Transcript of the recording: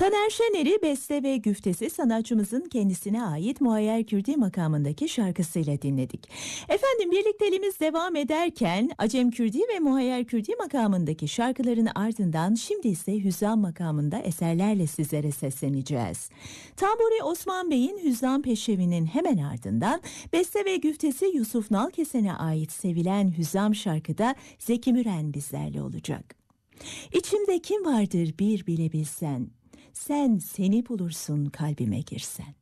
Taner Şener'i beste ve güftesi sanatçımızın kendisine ait Muayyer Kürdi makamındaki şarkısıyla dinledik. Efendim birlikteliğimiz devam ederken Acem Kürdi ve Muayyer Kürdi makamındaki şarkıların ardından şimdi ise Hüzzam makamında eserlerle sizlere sesleneceğiz. Tamburi Osman Bey'in Hüzzam Peşrevi'nin hemen ardından beste ve güftesi Yusuf Nalkesen'e ait sevilen Hüzzam şarkıda Zeki Müren bizlerle olacak. İçimde kim vardır bir bile bilsen, sen seni bulursun kalbime girsen.